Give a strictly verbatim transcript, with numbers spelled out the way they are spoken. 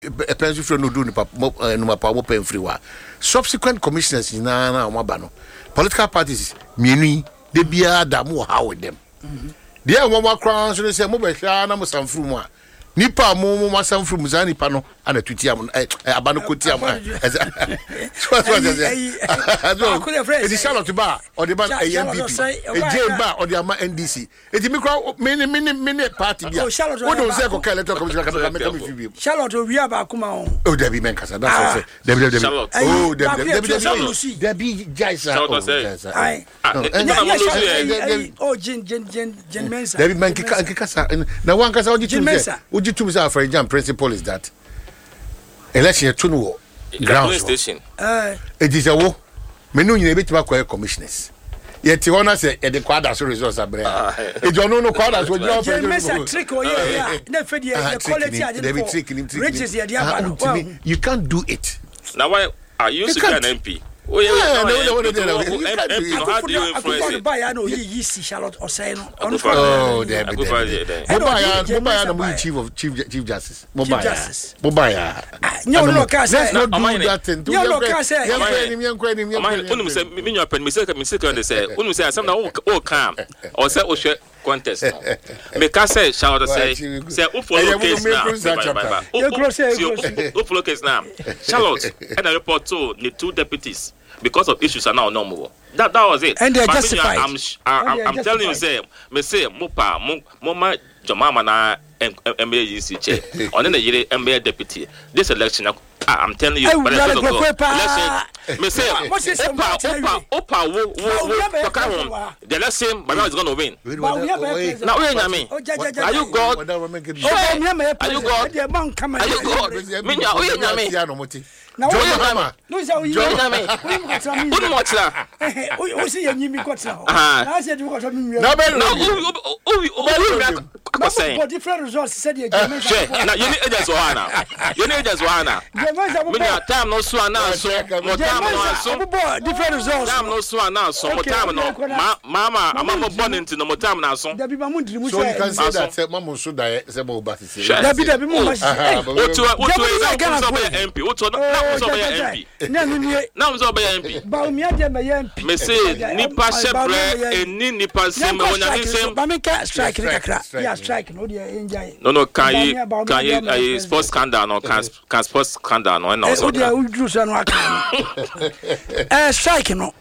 a pension for no do no power pen free wa. Subsequent commissioners in na mabano. Political parties mienu de bia da mo how with them. There one more crown so say mo be hwa na mo samfru mu a. Nipa mo mo masamfru mu za nipa no ana tutia abano kotia mo. So what was it? It is Charlotte Ba or the ban A N P P. A J Ba or the ama N D C. It me crowd many many many party bia. What don't say ko electoral commission can make me feel. Charlotte we aba kuma on. Oh Debbie Menkasa that's all say. Debbie Debbie. Oh Debbie Debbie. Debbie Jaisa. Ai. Oh Jin Jin Jin Jin Mensa. Debbie Menkasa Nkasa. Na wan kasa oji tumse. Oji tumse for exam principle is that election to no ground station. Eh. It is a wo. Menu nyina betima kwa commissioners. Yet you wanna say the quadra so results are brave. It don't know quadra so job. Trick or yeah. Na fed the quality I didn't. Riches the idea. You can't do it. Now why are you an M P? Oh yeah, no, no, no, no. How do you influence it? I know he see Charlotte or say no. Oh, there be there. Mobile, mobile, the chief of chief chief justice. Mobile, mobile. No, no, can't let's not do that thing. No, no, can't say. Young queen, young queen, young queen. Unu say, me your pen, me say, me say, they say. Unu say, some now all calm. Or say, oh shit. Contest. Me can say, Charlotte say, say, who follow case now? Who follow case now? Charlotte, and I report to the two deputies because of issues are now normal. That that was it. And they're justified. I'm I'm, I'm telling you, say, me say, Mopa, Moma, Jomama na M B A U C chair. On the year M B A deputy. This election, I'm telling you, but let's me say, Opa, Opa, Opa, wo wo wo the election, but now is going to win. Now wait a minute. Are you God? Are you God? Are you God? Me nya wait a minute. Now Mama. No say you. Who watch that? Who see you me got now. I said you got me. No be no. Who who who saying? But different results said you German. Now you need agents Wana. You need agents Wana. Me nya time no so na so. Mo time no so. Different results. Time no so na so. Mo time no. Mama, mama born into no mo time na so. There be mamu ndiri mu so you can say that say mama so die say mo ba say. There be there be mu ma. Otu otu is M P. Otu now so be M P. Now so be M P. Ba mi ade me M P. Me say nipa shebre eni nipa sem wonya ni sem. Ba me ka strike kakra. Yeah strike no dey enjoy. No no can you can you uh, sports scandal no can can sports scandal no na so. O dey udru so no aka. Eh strike no